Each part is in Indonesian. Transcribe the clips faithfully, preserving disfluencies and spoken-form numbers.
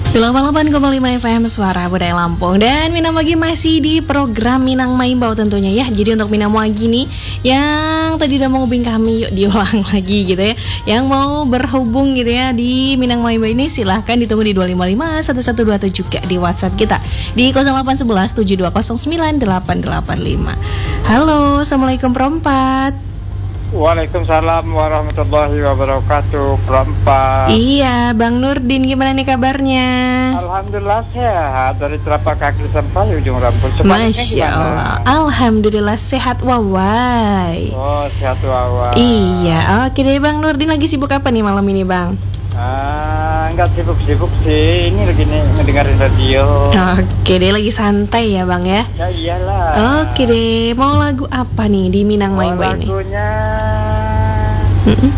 delapan puluh delapan koma lima F M Suara Budaya Lampung. Dan Minang Wagi masih di program Minang Maimbau tentunya ya. Jadi untuk Minang Wagi nih yang tadi udah mau hubungin kami, yuk diulang lagi gitu ya. Yang mau berhubung gitu ya di Minang Maimbau ini silahkan ditunggu di dua lima lima satu satu dua tujuh juga di WhatsApp kita di nol delapan satu satu tujuh dua nol sembilan delapan delapan lima. Halo, Assalamualaikum Perempat. Waalaikumsalam warahmatullahi wabarakatuh, Perempat. Iya, Bang Nurdin gimana nih kabarnya? Alhamdulillah sehat dari telapak kaki sampai ujung rambut. Masya Allah, Alhamdulillah sehat wawai. Oh, sehat wawai. Iya, oke deh Bang Nurdin, lagi sibuk apa nih malam ini Bang? Ah, enggak sibuk-sibuk sih. Ini lagi nih ngedengerin radio. Oke deh, lagi santai ya Bang ya? Ya iyalah. Oke deh, mau lagu apa nih di Minang Maimbau ini? Lagunya Mm-mm.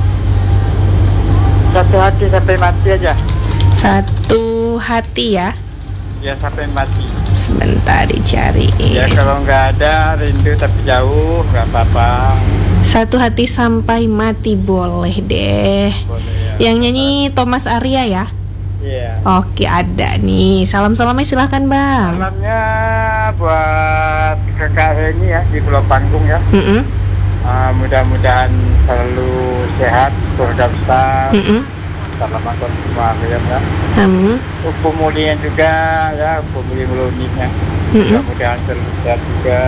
Satu Hati Sampai Mati aja. Satu Hati ya? Ya sampai mati. Sebentar dicariin. Ya kalau nggak ada rindu tapi jauh nggak apa-apa. Satu Hati Sampai Mati boleh deh. Boleh ya. Yang nyanyi Thomas Arya ya? Iya. Oke, ada nih. Salam-salamnya silahkan Bang. Salamnya buat kakak Heni ya di Pulau Panggung ya. Mm-mm. Uh, mudah-mudahan selalu sehat, keluarga besar. Mm-mm. Assalamualaikum warahmatullahi wabarakatuh. Hmm. Upu mulian juga ya, upu mulian mulunnya. Mm-mm. Mudah-mudahan selalu sehat juga.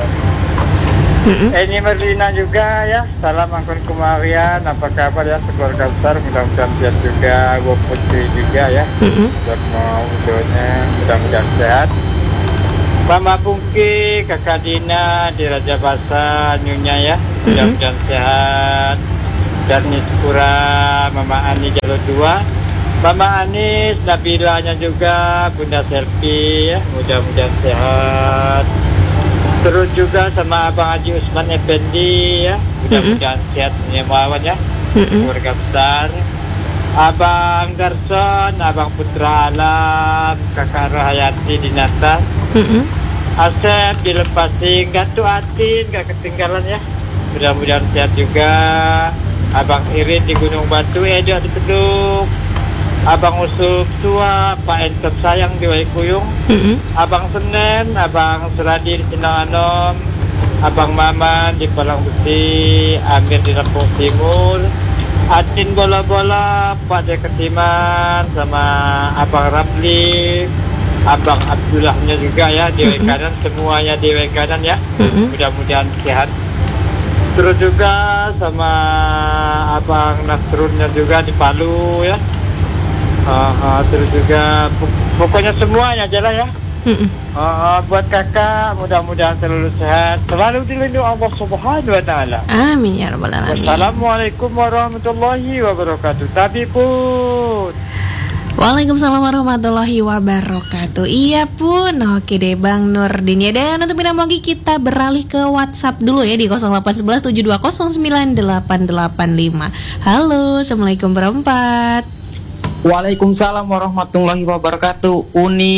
Mm-mm. Ini Merlina juga ya. Assalamualaikum kemarian. Apa kabar ya keluarga besar? Mudah-mudahan sehat juga. Gue putri juga ya. Mm-mm. Buat mau videonya mudah-mudahan sehat. Mama Pungki, Kakak Dina di Raja Basa, Nyunya ya. Mudah-mudahan mm-hmm. sehat. Dan Nispura, Mama Ani Jalo dua. Mama Anis, Nabilanya juga, Bunda Selfie ya. Mudah-mudahan sehat. Terus juga sama Abang Haji Usman Effendi ya. Mudah-mudahan mm-hmm. sehat semua ya. Mm-hmm. Keluarga besar. Abang Garson, Abang Putra Alam, Kakak Rohayati di Nata. Mm-hmm. Asep dilepasin, gak tuatin, gak ketinggalan ya. Mudah-mudahan sehat juga. Abang Irin di Gunung Batu, Edo di Peduk. Abang Usup tua, Pak Entep sayang di Waikuyung. Mm-hmm. Abang Senen, Abang Seradi di Cinanom. Abang Maman di Palang Besi, Amir di Lampung Timur. Atin bola-bola, Pak Deketiman, sama Abang Rapli, Abang Abdullahnya juga ya, di mm-hmm. kanan, semuanya di kanan ya. Mm-hmm. Mudah-mudahan sehat. Terus juga sama Abang Nasrunnya juga di Palu ya. Uh, uh, terus juga pokoknya semuanya jalan ya. Mm-mm. Uh, uh, buat kakak mudah-mudahan selalu sehat, selalu dilindungi Allah Subhanahu wa taala. Amin ya rabbal alamin. Wassalamualaikum warahmatullahi wabarakatuh. Tapi pun Waalaikumsalam warahmatullahi wabarakatuh. Iya pun. Oke deh Bang Nurdin ya. Dan untuk Minang Wagi kita beralih ke WhatsApp dulu ya di nol delapan satu satu tujuh dua nol sembilan delapan delapan lima. Halo, Assalamualaikum Perempat. Waalaikumsalam warahmatullahi wabarakatuh. Uni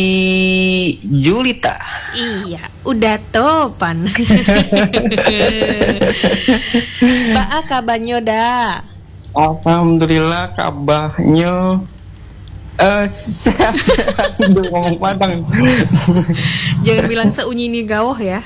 Julita. Iya, udah topan. Ba'a kabarnya dah. Alhamdulillah kabarnya eh sehat-sehat. Ngomong Padang. Jangan bilang seunyi nih gawah ya.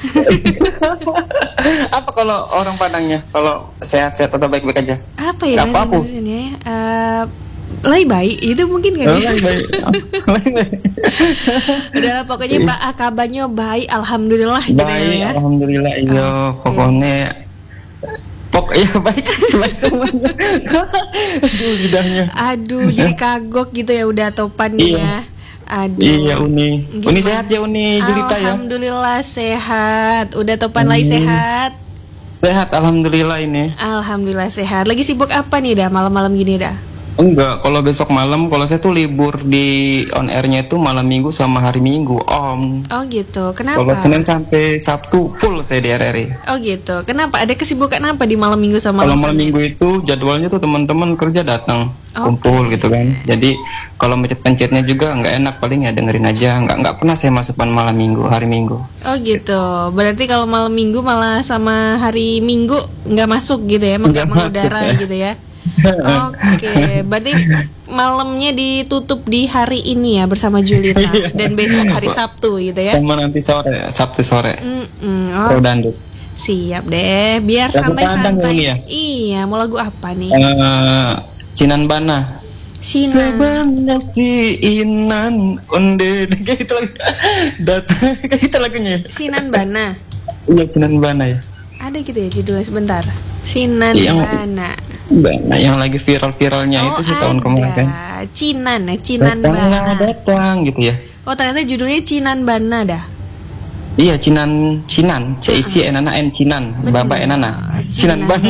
Apa kalau orang Padangnya? Kalau sehat-sehat atau baik-baik aja? Apa ya bahasa Indonesianya? Uh, Lai baik itu mungkin kan? Oh, lai baik. Lai baik. Udahlah pokoknya Mbak kabarnya baik, alhamdulillah gitu ya. Alhamdulillah iya, okay. Pokoknya pokoknya baik baik semuanya. Aduh lidahnya. Aduh jadi kagok gitu ya udah topan nih ya. Aduh. Iya Uni. Gimana? Uni sehat ya Uni Julita ya. Alhamdulillah sehat. Udah topan lagi sehat. Sehat alhamdulillah ini. Alhamdulillah sehat. Lagi sibuk apa nih dah malam-malam gini dah? Enggak, kalau besok malam, kalau saya tuh libur di on airnya itu malam minggu sama hari minggu, Om. Oh gitu, kenapa? Kalau Senin sampai Sabtu full saya di R R I. Oh gitu, kenapa? Ada kesibukan apa di malam minggu sama malam Senin? Kalau malam minggu itu jadwalnya tuh teman-teman kerja datang, okay. kumpul gitu kan. Jadi kalau mencet-pencetnya juga nggak enak, paling ya dengerin aja. Nggak nggak pernah saya masukkan malam minggu, hari minggu. Oh gitu, berarti kalau malam minggu malah sama hari minggu nggak masuk gitu ya, nggak mengudara ya. gitu ya? Oke, berarti malamnya ditutup di hari ini ya bersama Julita dan besok hari Sabtu gitu ya. Sama nanti sore, Sabtu sore. Mm-mm, oh, Pro Dangdut. siap deh, biar Lagu Padang santai-santai. ya? Iya, mau lagu apa nih? Uh, Cinan Bana. Sinan. Sebanyak diinan onde kayak gitu lagi. Datang kayak gitu lagunya. Sinan Bana. Iya, Cinan Bana ya. Ada gitu ya judulnya sebentar. Sinan Yang- Bana. Bana yang lagi viral-viralnya Oh, itu sih tahun ada. kemarin. Cinan ya, Cinan Datanglah, Bana. datang gitu ya. Oh, ternyata judulnya Cinan Bana dah. Iya, Cinan, Cinan, C I C N N Cinan, Baba Enana, Cinan Bana.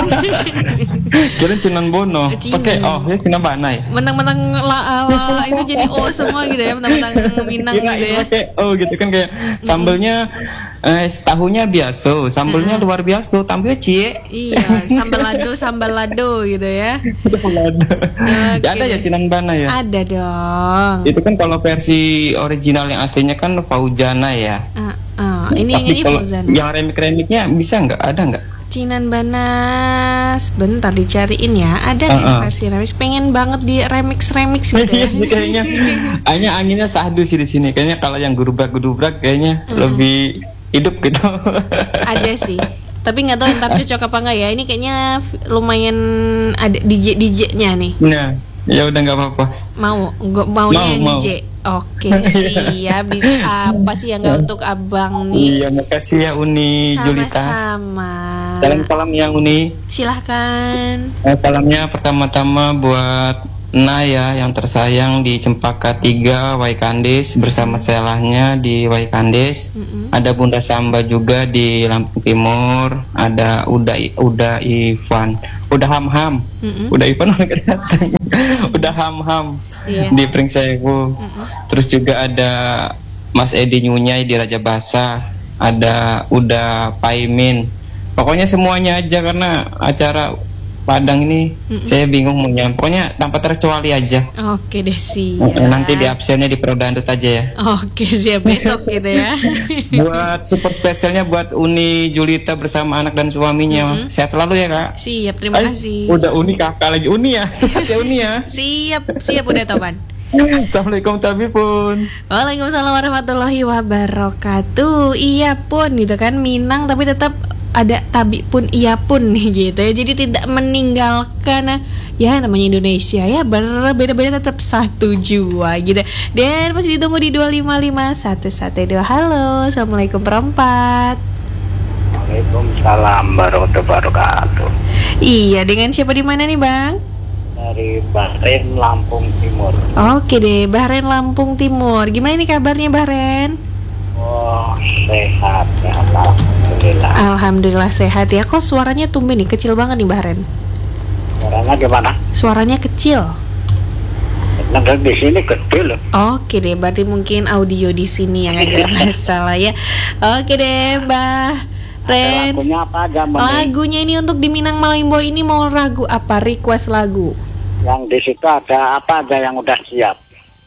Kira Cinan Bono, Cinan. pakai oh ya Cinan Bana ya. Mentang-mentang la, uh, itu jadi O semua gitu ya, mentang-mentang Minang Kira gitu ya. pakai oh gitu kan kayak sambelnya eh, tahunya biasa, sambelnya luar biasa, tampil cie. Iya, sambal lado, sambal lado gitu ya. Ya, ada ya Cinan Bana ya. Ada dong. Itu kan kalau versi original yang aslinya kan Fauzana ya. Uh, uh, ini Tapi ini kalau Fauzan. yang remik-remiknya bisa nggak? Ada nggak? Cinan Bana, bentar dicariin ya. Ada nggak Uh-uh. versi remix? Pengen banget di remix remix gitu ya. Kayaknya hanya anginnya sahdu sih di sini. Kayaknya kalau yang gudubrak-gudubrak kayaknya lebih hidup gitu. Ada sih. Tapi nggak tahu ntar cocok apa nggak ya. Ini kayaknya lumayan ada D J D J-nya nih. Nah, ya udah nggak apa-apa. Mau, gua maunya Mau, yang mau. D J. Oke, siap. Di, apa sih yang nggak untuk abang nih? Iya, makasih ya Uni Julita. Sama-sama. Salam-salam ya Uni. Silahkan. Eh, salamnya pertama-tama buat Naya yang tersayang di Cempaka tiga Waikandis bersama selahnya di Waikandis. Mm-mm. Ada Bunda Samba juga di Lampung Timur. Ada Uda Uda Ivan. Udah Ham-Ham. Mm-mm. Udah Ivan udah datang. Udah Ham-Ham Iya. di Pringsewu. Terus juga ada Mas Edi Nyunyai di Raja Basa. Ada Uda Paimin. Pokoknya semuanya aja karena acara Padang ini Mm-mm. saya bingung mau nyam. Pokoknya tanpa terkecuali aja. Oke deh, siap. Nanti di absennya di Pro Dangdut aja ya. Oke, siap, besok gitu ya. Buat super spesialnya buat Uni Julita bersama anak dan suaminya. Sehat selalu ya Kak. Siap, terima Ay, kasih. Udah Uni kakak lagi Uni ya. Sehat ya Uni ya. Siap, siap udah Topan. Assalamualaikum Tabi pun. Waalaikumsalam warahmatullahi wabarakatuh. Iya pun gitu kan, Minang tapi tetap ada tabi pun iya pun nih gitu ya. Jadi tidak meninggalkan ya namanya Indonesia ya, berbeda-beda tetap satu jua gitu. Dan masih ditunggu di dua lima lima satu satu dua. Halo, Assalamualaikum perempat. Waalaikumsalam warahmatullahi wabarakatuh. Iya, dengan siapa di mana nih Bang? Dari Bahrain, Lampung Timur. Oke deh, Bahrain Lampung Timur. Gimana nih kabarnya Bahrain? Oh, sehat ya, alhamdulillah. Alhamdulillah sehat ya. Kok suaranya tumben nih, kecil banget nih Bahrain. Suaranya gimana? Suaranya kecil. Nah, di sini gede loh. Oke deh, berarti mungkin audio di sini yang agak masalah ya. Oke deh, Mbah Ren. Lagunya apa aja, Mbak? Lagunya ini untuk di Minang Malimbo ini mau lagu apa? Request lagu. Yang di situ ada apa aja yang udah siap?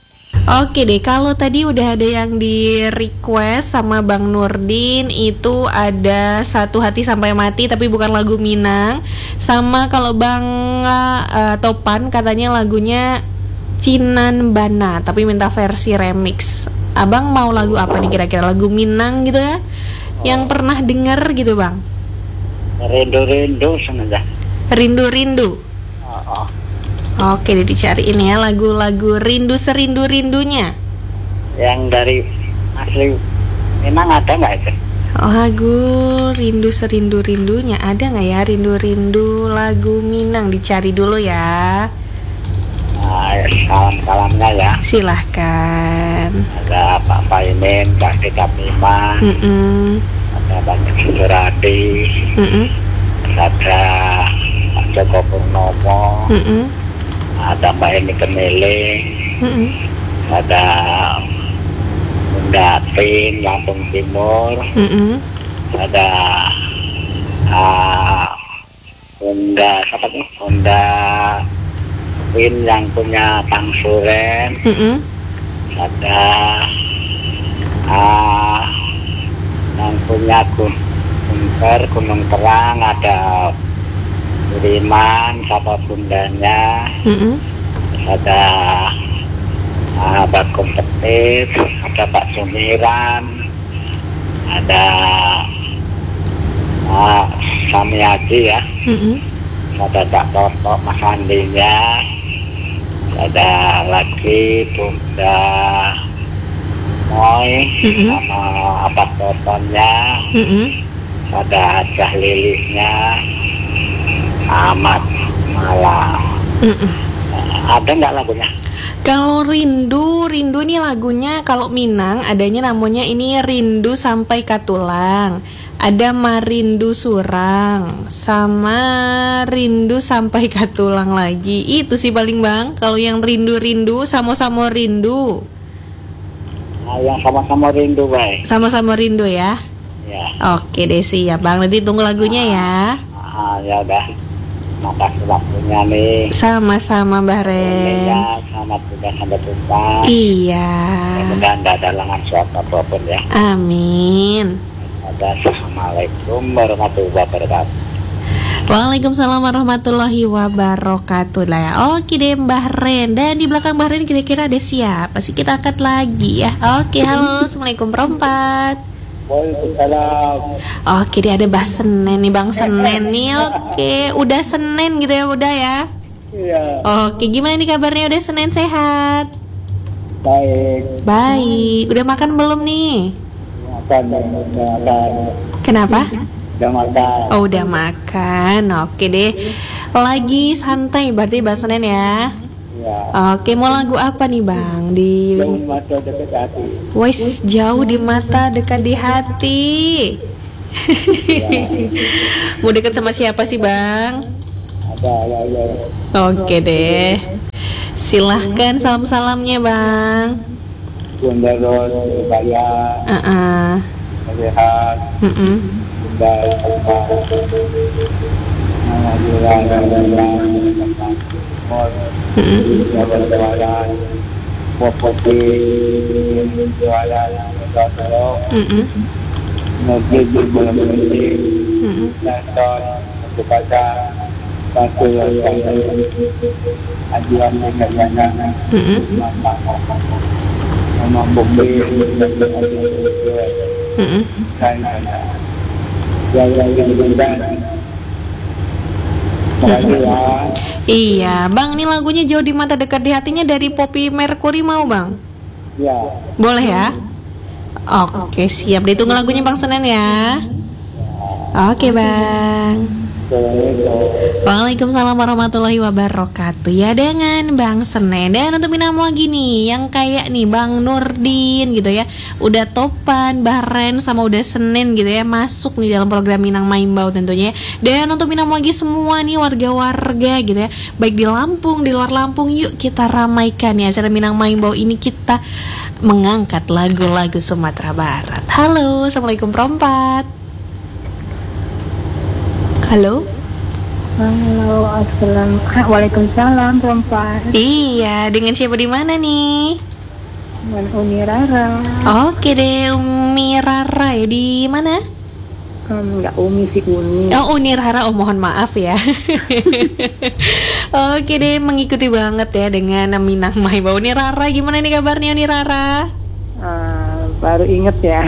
Oke deh, kalau tadi udah ada yang di request sama Bang Nurdin, itu ada Satu Hati Sampai Mati tapi bukan lagu Minang. Sama kalau Bang uh, Topan katanya lagunya Cinan Bana tapi minta versi remix. Abang mau lagu apa nih kira-kira? Lagu Minang gitu ya? Yang pernah denger gitu Bang? Rindu-rindu sengaja. Rindu-rindu. Oh, oh. Oke deh, dicariin ya lagu-lagu rindu serindu-rindunya. Yang dari asli Minang ada nggak itu? Lagu rindu serindu-rindunya ada nggak ya? Rindu-rindu lagu Minang, dicari dulu ya. Nah, salam-salamnya ya. Silahkan. Ada Pak Paimin, Kak Dika Bima, Mm-mm. ada Banyak Suradi, Mm-mm. ada Pak Joko Purnomo, Mm-mm. ada Mbak Eni Kemele, Mm-mm. ada Bunda Tin, Lampung Timur, Mm-mm. ada uh, Bunda siapa tuh? Bunda Win yang punya Kang Suren, Mm-mm. ada uh, yang punya Gunung Ter, Gunung Terang, ada Budiman sama bundanya. Mm-mm. Ada uh, Pak Kompetis, ada Pak Sumiran, ada uh, Samiaji ya, Mm-mm. ada Pak Toto Mas Andinya, ada lagi Bunda Moy Mm-mm. sama apa Totonnya, Mm-mm. ada Acah Lilisnya, Ahmad Malam. Mm-mm. Ada nggak lagunya? Kalau Rindu, Rindu ini lagunya kalau Minang adanya namanya ini Rindu Sampai Katulang. Ada Marindu Surang sama Rindu Sampai Katulang lagi. Itu sih paling Bang. Kalau yang rindu-rindu sama-sama rindu. Nah, yang sama-sama rindu, baik. Sama-sama rindu ya. Ya. Oke deh siap Bang. Nanti tunggu lagunya ya. Ah, ya udah. Makasih waktunya nih. Sama-sama Mbah Ren. Ya, selamat juga sampai jumpa. Iya. Mudah-mudahan tidak ada halangan suatu apapun ya. Amin. Assalamualaikum warahmatullahi wabarakatuh. Waalaikumsalam warahmatullahi wabarakatuh lah ya. Oke deh Mbah Ren. Dan di belakang Mbah Ren kira-kira ada siapa sih? Kita angkat lagi ya. Oke, halo, assalamualaikum perempat. Waalaikumsalam. Oke deh ada Mbah Senen nih, Bang Senen nih. Oke, udah Senin gitu ya, udah ya. Iya. Oke, gimana nih kabarnya? Udah Senin sehat? Baik. Baik. Udah makan belum nih? Makan, makan. Kenapa? Udah makan. Oh udah makan. Oke deh. Lagi santai berarti Bang Senen ya. Ya. Oke, mau lagu apa nih Bang? Di Jauh mata dekat hati. Wes jauh di mata dekat di hati. Mau dekat sama siapa sih Bang? Ada ya ya. Oke deh. Silahkan salam-salamnya Bang. Bunda Ros, Baya, Uh-uh. sehat, Mm-mm. Bunda Alfa, Alhamdulillah, Alhamdulillah, Mm-mm. jualan, Popoki, jualan, jualan, Mm-mm. mobil belum berhenti, Mm-mm. nonton, untuk baca, satu ajuan kerjanya, Mm-mm. sama mobil, Mm-mm. dan yang yang bunda. Makasih ya. Iya, Bang, ini lagunya jauh di mata dekat di hatinya dari Poppy Mercury mau Bang? Ya. Boleh ya? Oke, siap. Ditunggu lagunya Bang Senen ya. Oke, Bang. Waalaikumsalam warahmatullahi wabarakatuh. Ya dengan Bang Senen. Dan untuk Minang lagi nih yang kayak nih Bang Nurdin gitu ya, udah topan, Baren sama udah Senin gitu ya, masuk nih dalam program Minang Maimbau tentunya. Dan untuk Minang lagi semua nih warga-warga gitu ya, baik di Lampung, di luar Lampung, yuk kita ramaikan ya acara Minang Maimbau ini, kita mengangkat lagu-lagu Sumatera Barat. Halo, assalamualaikum perempat. Halo. Halo, assalamualaikum. Waalaikumsalam, perempuan. Iya, dengan siapa di mana nih? Dengan Umi Rara. Oke deh, Umi Rara ya di mana? Hmm, enggak Umi sih Uni. Oh, Uni Rara, oh mohon maaf ya. Oke deh, mengikuti banget ya dengan Minang Maimbau. Uni Rara, gimana nih kabarnya Uni Rara? Uh, baru inget ya.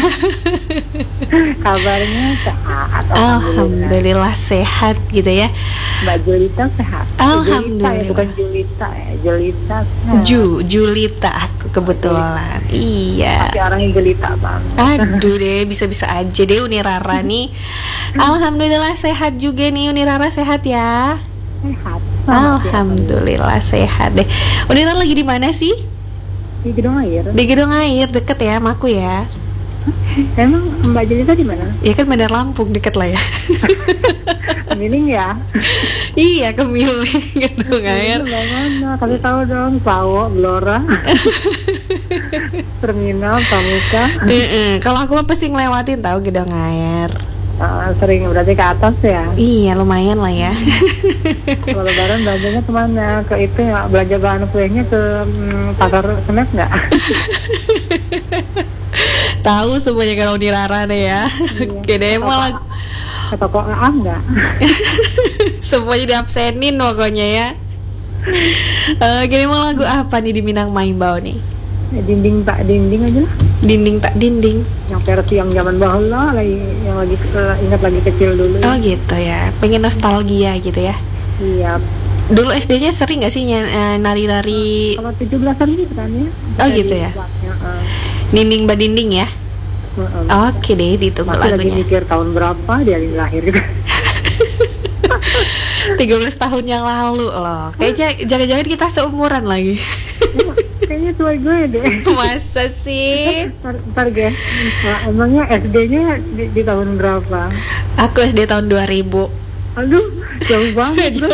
Kabarnya sehat. Alhamdulillah sehat gitu ya. Mbak Julita sehat. Alhamdulillah. Julita, ya, bukan Julita ya. Julita sehat. Ju, Julita aku kebetulan. Iya. Tapi orangnya Julita banget. Aduh deh, bisa-bisa aja deh Uni Rara nih. Alhamdulillah sehat juga nih Uni Rara, sehat ya. Sehat. Alhamdulillah sehat deh. Uni Rara lagi di mana sih? Di Gedung Air. Di Gedung Air, deket ya sama aku ya. Emang Mbak Julita di mana? Ya kan Bandar Lampung, deket lah ya. Miling ya? Iya, ke Miling, Gedung Air. Mana? Kasih tahu dong, Pawo, Blora. Terminal, Pramuka. Mm-mm. Kalau aku mah pasti ngelewatin tahu Gedung Air. Uh, sering berarti ke atas ya? Iya, lumayan lah ya. Kalau lebaran belanjanya kemana? Ke itu ya, belanja bahan kuenya ke hmm, pasar Senet nggak? Tahu semuanya kalau di Rara deh ya. Iya. Oke deh, mau lag- Ke toko A nggak? Semuanya diabsenin pokoknya ya. Uh, gini mau lagu apa nih di Minang Maimbau nih? Ya, dinding tak dinding aja lah. Dinding tak dinding. Yang versi yang zaman bahula lagi, yang lagi uh, ingat lagi kecil dulu. Oh ya. gitu ya, pengen nostalgia gitu ya. Iya. Dulu S D-nya sering gak sih ny- uh, nari-nari? Kalau tujuh belasan gitu kan ya. Oh gitu ya. Uh, Dinding ba dinding ya. uh, uh. Oke deh, ditunggu Masih lagi lagunya. mikir tahun berapa dia lahir gitu. tiga belas tahun yang lalu loh. Kayaknya jangan-jangan kita seumuran lagi. Kayaknya tua gue deh. Masa sih? Ntar, ntar gue. Nah, emangnya S D-nya di, di tahun berapa? Aku S D tahun dua ribu. Aduh, jauh banget bro.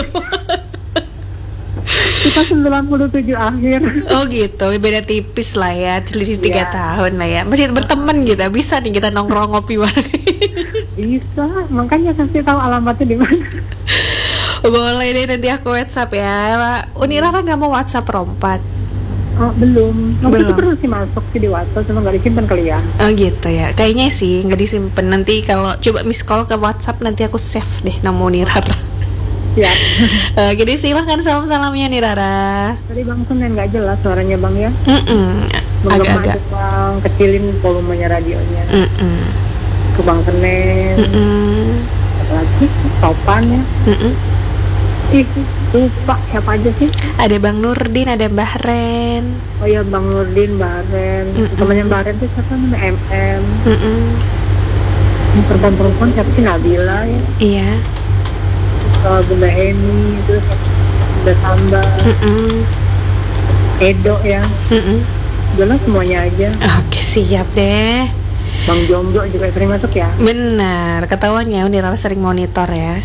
Kita sembilan puluh tujuh akhir. Oh gitu, beda tipis lah ya, selisih tiga Iya. tahun lah ya. Masih berteman gitu, bisa nih kita nongkrong ngopi bareng. Bisa, makanya kasih tahu alamatnya di mana. Boleh deh, nanti aku WhatsApp ya. Uni Rara nggak mau WhatsApp rompat. Oh, belum. Waktu Belum. itu pernah sih masuk sih di WhatsApp, cuma nggak disimpan kali ya. Oh gitu ya, kayaknya sih nggak disimpan. Nanti kalau coba miss call ke WhatsApp nanti aku save deh nama Uni Rara. Ya. Uh, jadi silahkan salam-salamnya nih Rara. Tadi Bang Senen nggak jelas suaranya Bang ya. Mm-mm, Bang agak-agak. Bang kecilin volumenya radionya. Mm-mm, Ke Bang Senen. mm-mm, Apa lagi? Topan ya. mm-mm. Ih, lupa siapa aja sih? Ada Bang Nurdin, ada Mbah Ren. Oh ya Bang Nurdin, Baren. Mm-mm. Temannya Baren tuh siapa namanya? M M. Mm-mm. Perempuan-perempuan siapa sih? Nabila ya. Iya. Uh, Bunda Eni, terus Bunda Samba, Mm-mm, Edo ya. mm-mm. Jelas semuanya aja. Oke siap deh. Bang Jomblo juga sering masuk ya. Benar, ketahuan ya Uni Rara sering monitor ya.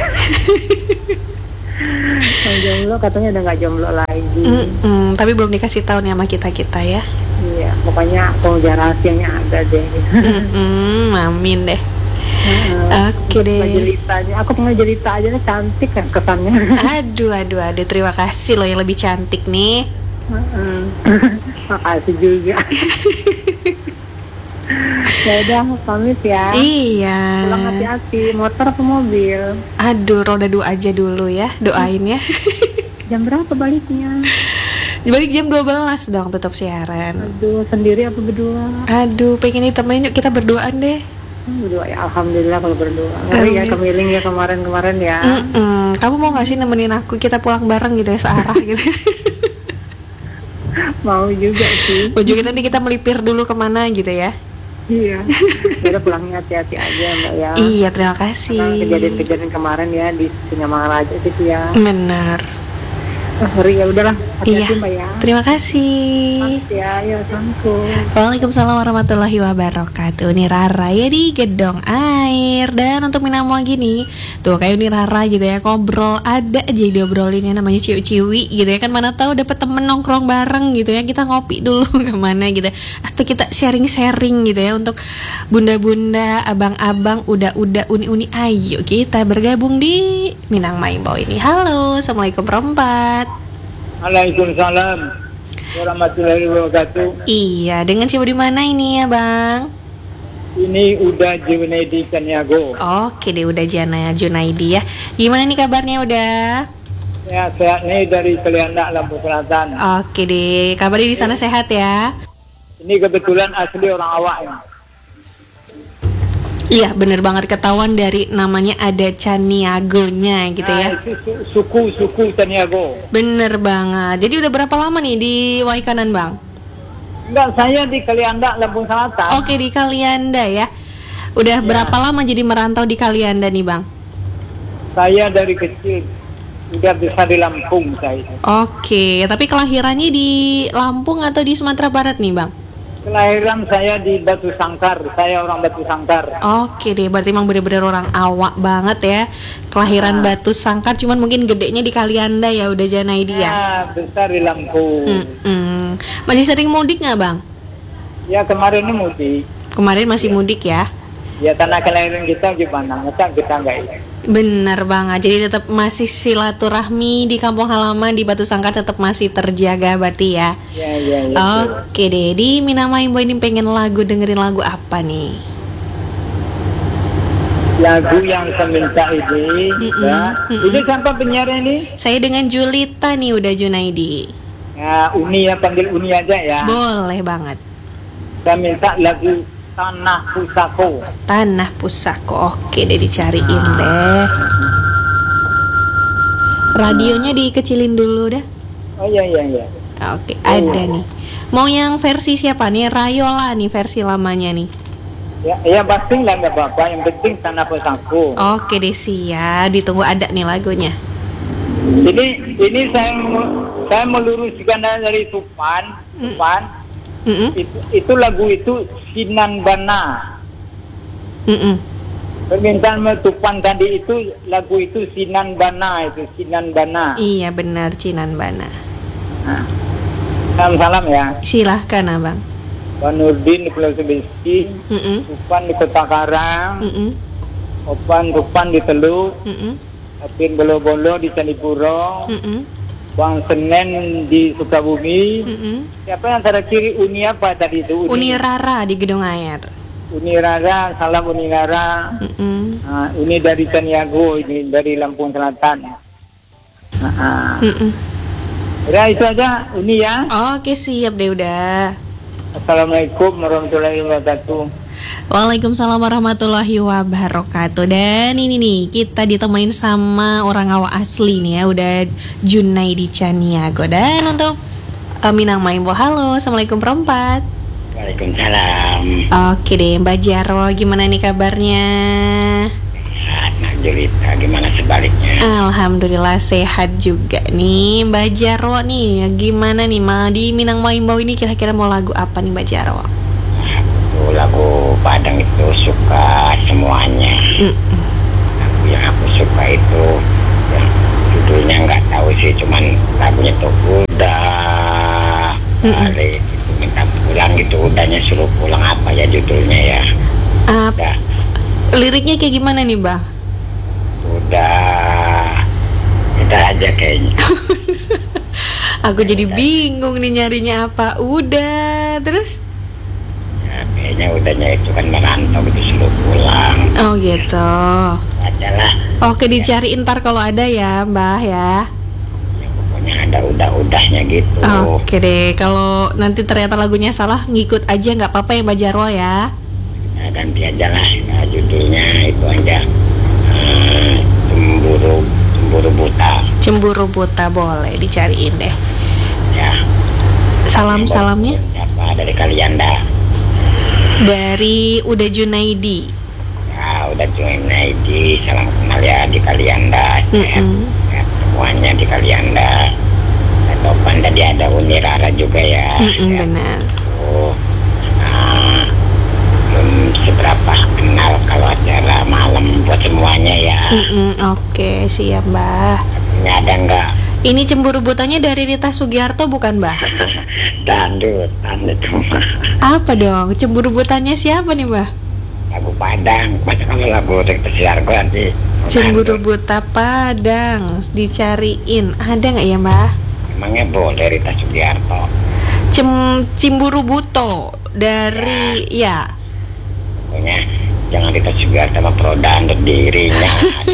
Bang Jomblo katanya udah nggak jomblo lagi. Mm-mm, tapi belum dikasih tahu nih sama kita-kita ya. Iya, pokoknya pengujar rahasianya ada deh. Mm-mm, amin deh. Oke deh. Penjelitanya, aku penjelita aja nih cantik kan kesannya. Aduh, aduh, aduh, terima kasih loh yang lebih cantik nih. Heeh. Makasih juga. Ya udah, pamit ya. Iya. Pulang hati-hati, motor atau mobil? Aduh, roda dua aja dulu ya, doain ya. Jam berapa baliknya? Balik jam dua belas dong, tutup siaran. Aduh, sendiri apa berdua? Aduh, pengen ditemenin, yuk kita berduaan deh. Hmm, berdua ya, alhamdulillah kalau berdua. Ngeri ya Amin. kemiling ya kemarin-kemarin ya. Mm-mm. Kamu mau gak sih nemenin aku, kita pulang bareng gitu ya, searah gitu. Mau juga sih. Baju kita nih kita melipir dulu kemana gitu ya. Iya. Udah pulangnya hati-hati aja Mbak ya. Iya, terima kasih. Karena kejadian-kejadian kemarin ya di Singamangaraja gitu ya. Benar. Oh, ngeri ya udahlah. Iya, Hati-hati Mbak ya. terima kasih. Makasih ya, ya Assalamualaikum. Waalaikumsalam warahmatullahi wabarakatuh. Ini Rara ya di Gedong Air. Dan untuk Minamo gini, tuh kayak ini Rara gitu ya, ngobrol ada aja diobrolinnya, namanya ciwi-ciwi gitu ya kan, mana tahu dapat temen nongkrong bareng gitu ya, kita ngopi dulu kemana gitu ya. Atau kita sharing-sharing gitu ya untuk bunda-bunda, abang-abang, udah-udah, uni-uni. Ayo kita bergabung di Minang Maimbau ini. Halo, assalamualaikum perempat. Waalaikumsalam warahmatullahi wabarakatuh. Iya, dengan siapa di mana ini ya bang? Ini udah Junaidi Caniago. Oke deh, udah Jana Junaidi ya. Gimana nih kabarnya udah? Ya, sehat nih dari Kalianda, Lampung Selatan. Oke deh, kabarnya di sana sehat ya? Ini kebetulan asli orang awak ya. Iya, bener banget, ketahuan dari namanya ada Caniagonya gitu ya. Nah, itu su- suku suku Caniago. Bener banget. Jadi udah berapa lama nih di Waikanan bang? Enggak, saya di Kalianda, Lampung Selatan. Oke, di Kalianda ya. Udah Ya. berapa lama jadi merantau di Kalianda nih bang? Saya dari kecil udah bisa di Lampung saya. Oke, tapi kelahirannya di Lampung atau di Sumatera Barat nih bang? Kelahiran saya di Batu Sangkar. Saya orang Batu Sangkar. Oke deh, berarti emang bener-bener orang awak banget ya. Kelahiran Ah. Batu Sangkar, cuman mungkin gedenya di Kalianda ya, udah Janaidi ya. Ya, besar di Lampung. Mm-mm. Masih sering mudik nggak bang? Ya, kemarin ini mudik. Kemarin masih mudik ya? Ya, tanah kelahiran kita gimana? Masa kita enggak ini? Bener banget, jadi tetap masih silaturahmi di kampung halaman di Batu Sangkar tetap masih terjaga berarti ya. Ya, ya, ya. Oke deh, di Minang Maimbau ini pengen lagu, dengerin lagu apa nih? lagu yang saya minta ini, Mm-mm, ya. mm-mm. Ini siapa penyiar ini? Saya dengan Julita nih udah Junaidi. Ya, Uni ya, panggil Uni aja ya. Boleh banget. Saya minta lagu Tanah Pusako. Tanah Pusako. Oke deh, dicariin deh. Radionya dikecilin dulu dah. Oh iya iya iya. Oke, ada nih. Mau yang versi siapa nih? Rayola nih versi lamanya nih. Ya, ya pasti lah nggak apa-apa. Yang penting Tanah Pusako. Oke deh, siap. Ditunggu ada nih lagunya. Ini ini saya mau- saya meluruskan dari Tupan, Tupan. Mm-mm, Itu, itu lagu itu Sinan Bana. mm-mm. Permintaan Tupan tadi itu lagu itu Sinan Bana itu Sinan Bana. Iya benar, Cinan Bana. Salam salam ya. Silahkan abang. Pak Nurdin di Pulau Sebesi, Mm-mm, Tupan di Kota Karang, mm-mm, Opan Tupan di Teluk, mm-mm, Apin Bolo-Bolo di Candipuro, mm-mm, Bang Senen di Sukabumi. mm-mm. Siapa yang terakhir kiri Uni apa tadi itu? Uni Rara di Gedung Air. Uni Rara, salam Uni Rara. Mm-mm, Nah, ini dari Taniago, ini dari Lampung Selatan. Nah, mm-mm. udah itu aja Uni ya. Oke siap deh udah. Assalamualaikum warahmatullahi wabarakatuh. Waalaikumsalam warahmatullahi wabarakatuh. Dan ini nih kita ditemenin sama orang Awak asli nih ya, udah Junaidi Caniago. Dan untuk uh, Minang Maimbo, halo, assalamualaikum perempat. Waalaikumsalam. Oke deh, Mbak Jarwo, gimana nih kabarnya? Nah, Julita, gimana sebaliknya? Alhamdulillah sehat juga nih Mbak Jarwo nih. Gimana nih mal di Minang Maimbo ini kira-kira mau lagu apa nih Mbak Jarwo? Aku lagu Padang itu suka semuanya. Mm. Lagu yang aku suka itu ya, judulnya nggak tahu sih, cuman lagunya tuh udah balik gitu, minta pulang gitu, udahnya suruh pulang apa ya judulnya ya? Uh, Udah, liriknya kayak gimana nih Mbak? udah, udah aja kayaknya. Aku jadi bingung nih nyarinya apa. Udah, terus? Ya, kayaknya udahnya itu kan merantau gitu suruh pulang. Oh gitu. Aja lah. Oke dicari ntar kalau ada ya Mbah ya. Ya, pokoknya ada udah-udahnya gitu. Oke deh, kalau nanti ternyata lagunya salah ngikut aja nggak apa-apa ya Mbak Jarwo ya. Nah, ganti aja lah ya, judulnya itu aja. Hmm, cemburu cemburu buta Cemburu Buta boleh dicariin deh. ya. Salam-salamnya Siapa dari Kalianda? dari Uda Junaidi. Ya udah Junaidi, salam kenal ya di Kalianda. Sehat, Mm-mm. sehat semuanya di Kalianda. Topan tadi ada Uni Rara juga ya. Mm-mm, Ya, benar. tuh. Nah, belum seberapa kenal kalau acara malam buat semuanya ya. Mm-mm, Oke siap Mbah. Ini ada nggak? Ini Cemburu Butanya dari Rita Sugiarto bukan Mbah? Dandut, dandut rumah. Apa dong? Cemburu Butanya siapa nih Mbah? Lagu Padang, masa kalau lagu Rita Sugiarto nanti. Cemburu Buta Padang dicariin. Ada nggak ya Mbah? Emangnya boleh Rita Sugiarto? Cem Cimburu Buto dari ya. Pokoknya jangan Rita Sugiarto sama pro dandut dirinya.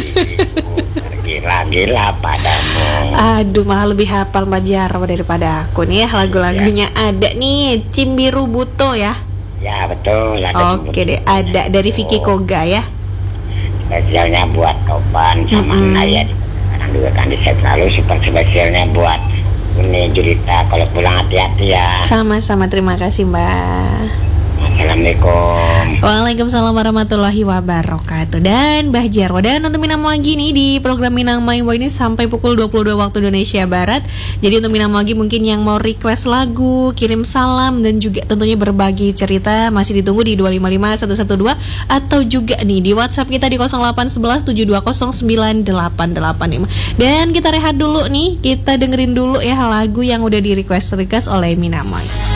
Gila-gila padamu. Aduh malah lebih hafal Mbak Jarwo daripada aku nih ya. Lagu-lagunya ada nih. Cimbiru Buto ya. Ya betul. Ada Oke deh, ada dari Vicky Koga ya. Spesialnya buat Topan sama Mm-mm. Naya. Sekarang juga kan di set lalu super spesialnya buat ini Julita. Kalau pulang hati-hati ya. Sama-sama, terima kasih Mbak. Assalamualaikum. Waalaikumsalam warahmatullahi wabarakatuh. Dan Mbah Jarwo. Dan untuk Minang Wagi nih di program Minang Maimbo ini sampai pukul dua puluh dua waktu Indonesia Barat. Jadi untuk Minang Wagi mungkin yang mau request lagu, kirim salam dan juga tentunya berbagi cerita masih ditunggu di dua lima lima satu satu dua atau juga nih di WhatsApp kita di nol delapan satu satu tujuh dua nol sembilan delapan delapan lima. Dan kita rehat dulu nih, kita dengerin dulu ya lagu yang udah di request request oleh Minang Wagi.